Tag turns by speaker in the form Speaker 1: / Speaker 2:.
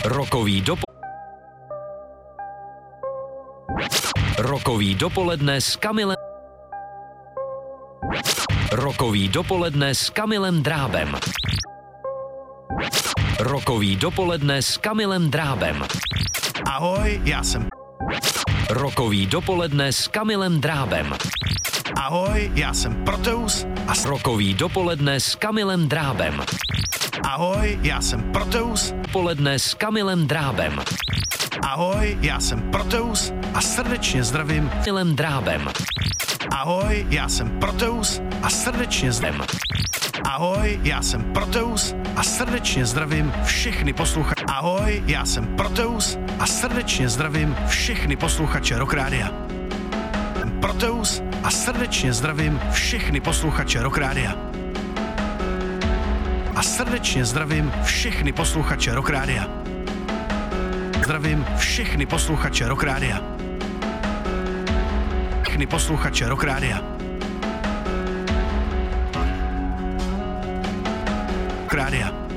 Speaker 1: Rokový dopoledne s Kamilem. Rokový dopoledne s Kamilem Drábem. Rokový dopoledne s Kamilem Drábem.
Speaker 2: Ahoj, já jsem...
Speaker 1: Rokový dopoledne s Kamilem Drábem.
Speaker 2: Ahoj, já jsem Proteus a...
Speaker 1: Rokový dopoledne s Kamilem Drábem.
Speaker 2: Ahoj, já jsem Proteus.
Speaker 1: Dopoledne s Kamilem Drábem.
Speaker 2: Ahoj, já jsem Proteus a srdečně zdravím
Speaker 1: Kamilem Drábem.
Speaker 2: Ahoj, já jsem Proteus a srdečně zdravím. Ahoj, já jsem Proteus a srdečně zdravím všechny posluchače. Ahoj, já jsem Proteus a srdečně zdravím všechny posluchače Rock Rádia. Proteus a srdečně zdravím všechny posluchače Rock Rádia. A srdečně zdravím všechny posluchače Rock Rádia. Zdravím všechny posluchače Rock Rádia. Všechny posluchače Rock Rádia. Rock Rádia.